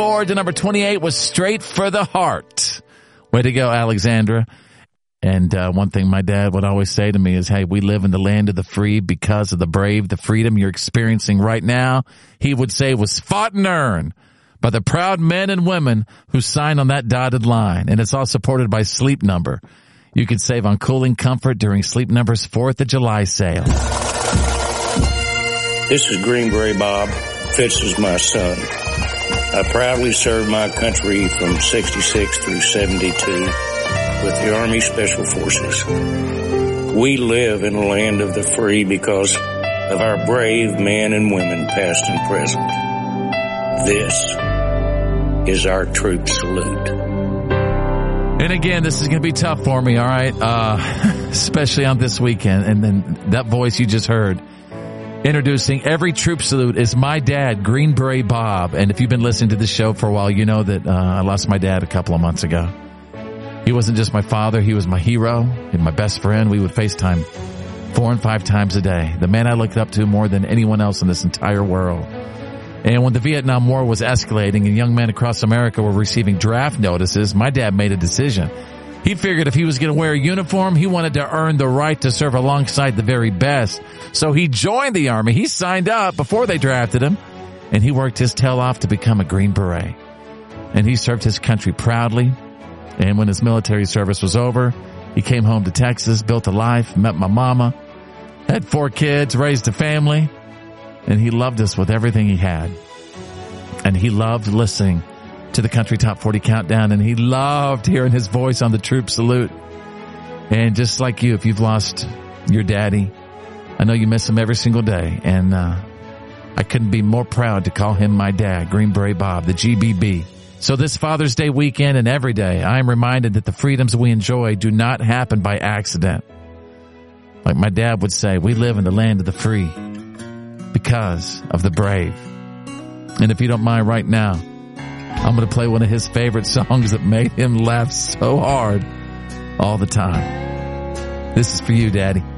Forward to number 28 was Straight for the Heart. Way to go, Alexandra. And one thing my dad would always say to me is, hey, we live in the land of the free because of the brave. The freedom you're experiencing right now, he would say, was fought and earned by the proud men and women who signed on that dotted line. And it's all supported by Sleep Number. You can save on cooling comfort during Sleep Number's 4th of July sale. This is Green Beret Bob. Fitz is my son. I proudly served my country from 66 through 72 with the Army Special Forces. We live in a land of the free because of our brave men and women, past and present. This is our troop salute. And again, this is going to be tough for me, all right? Especially on this weekend. And then that voice you just heard. Introducing every troop salute is my dad, Green Beret Bob. And if you've been listening to this show for a while, you know that I lost my dad a couple of months ago. He wasn't just my father. He was my hero and my best friend. We would FaceTime 4 and 5 times a day. The man I looked up to more than anyone else in this entire world. And when the Vietnam War was escalating and young men across America were receiving draft notices, my dad made a decision. He figured if he was going to wear a uniform, he wanted to earn the right to serve alongside the very best. So he joined the Army. He signed up before they drafted him, and he worked his tail off to become a Green Beret. And he served his country proudly. And when his military service was over, he came home to Texas, built a life, met my mama, had 4 kids, raised a family, and he loved us with everything he had. And he loved listening to the Country Top 40 Countdown, and he loved hearing his voice on the Troop Salute. And just like you, if you've lost your daddy, I know you miss him every single day. And I couldn't be more proud to call him my dad, Green Beret Bob, the GBB. So this Father's Day weekend and every day, I am reminded that the freedoms we enjoy do not happen by accident. Like my dad would say, we live in the land of the free because of the brave. And if you don't mind right now, I'm going to play one of his favorite songs that made him laugh so hard all the time. This is for you, Daddy.